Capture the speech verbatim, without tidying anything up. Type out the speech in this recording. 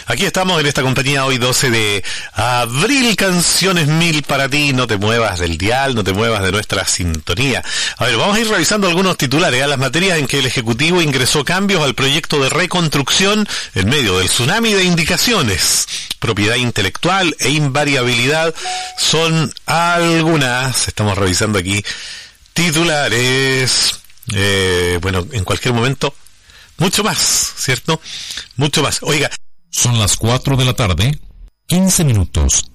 Aquí estamos en esta compañía hoy doce de abril, canciones mil para ti, no te muevas del dial, no te muevas de nuestra sintonía. A ver, vamos a ir revisando algunos titulares, a las materias en que el Ejecutivo ingresó cambios al proyecto de reconstrucción en medio del tsunami de indicaciones. Propiedad intelectual e invariabilidad son algunas, estamos revisando aquí titulares, eh, bueno, en cualquier momento, mucho más, ¿cierto? Mucho más. Oiga, son las cuatro de la tarde, quince minutos.